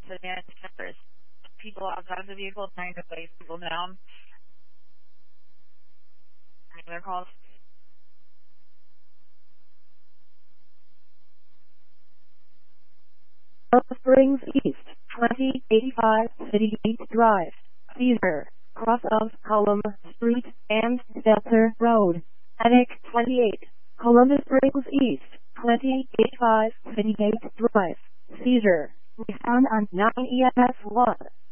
sedan cars. People outside of the vehicle trying to place people down. They're called. Springs East, 2085 City Gate Drive, Caesar, cross of Column Street and Stelter Road, Attic 28, Columbus Springs East, 2085 City Gate Drive, Caesar, we found on 9EFS1.